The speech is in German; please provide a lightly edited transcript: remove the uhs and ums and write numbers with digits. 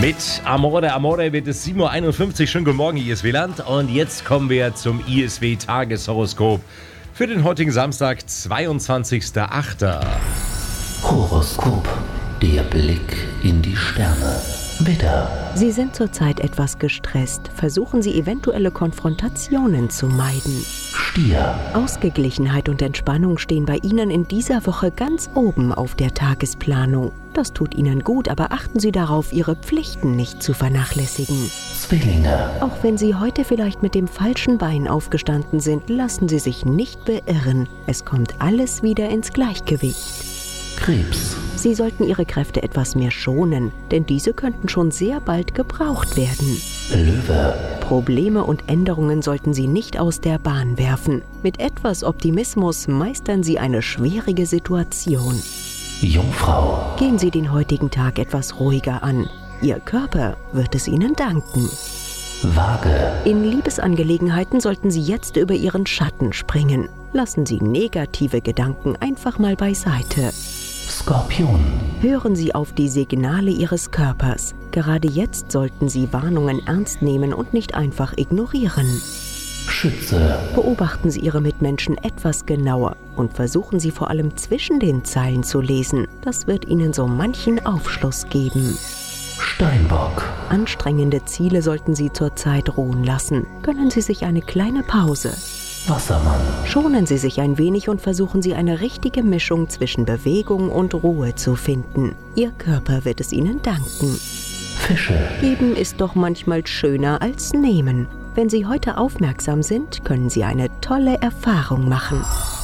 Mit Amore wird es 7.51 Uhr. Schönen guten Morgen, ISW-Land. Und jetzt kommen wir zum ISW-Tageshoroskop für den heutigen Samstag, 22.08. Horoskop, der Blick in die Sterne. Widder. Sie sind zurzeit etwas gestresst. Versuchen Sie eventuelle Konfrontationen zu meiden. Stier. Ausgeglichenheit und Entspannung stehen bei Ihnen in dieser Woche ganz oben auf der Tagesplanung. Das tut Ihnen gut, aber achten Sie darauf, Ihre Pflichten nicht zu vernachlässigen. Zwillinge. Auch wenn Sie heute vielleicht mit dem falschen Bein aufgestanden sind, lassen Sie sich nicht beirren. Es kommt alles wieder ins Gleichgewicht. Krebs. Sie sollten Ihre Kräfte etwas mehr schonen, denn diese könnten schon sehr bald gebraucht werden. Löwe. Probleme und Änderungen sollten Sie nicht aus der Bahn werfen. Mit etwas Optimismus meistern Sie eine schwierige Situation. Jungfrau. Gehen Sie den heutigen Tag etwas ruhiger an. Ihr Körper wird es Ihnen danken. Waage. In Liebesangelegenheiten sollten Sie jetzt über Ihren Schatten springen. Lassen Sie negative Gedanken einfach mal beiseite. Skorpion. Hören Sie auf die Signale Ihres Körpers. Gerade jetzt sollten Sie Warnungen ernst nehmen und nicht einfach ignorieren. Schütze. Beobachten Sie Ihre Mitmenschen etwas genauer und versuchen Sie vor allem zwischen den Zeilen zu lesen. Das wird Ihnen so manchen Aufschluss geben. Steinbock. Anstrengende Ziele sollten Sie zurzeit ruhen lassen. Gönnen Sie sich eine kleine Pause. Wassermann. Schonen Sie sich ein wenig und versuchen Sie eine richtige Mischung zwischen Bewegung und Ruhe zu finden. Ihr Körper wird es Ihnen danken. Fische. Geben ist doch manchmal schöner als nehmen. Wenn Sie heute aufmerksam sind, können Sie eine tolle Erfahrung machen.